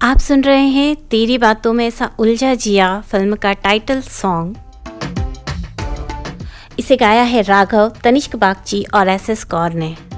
आप सुन रहे हैं तेरी बातों में ऐसा उलझा जिया फिल्म का टाइटल सॉन्ग। इसे गाया है राघव, तनिष्क बागची और SS कौर ने।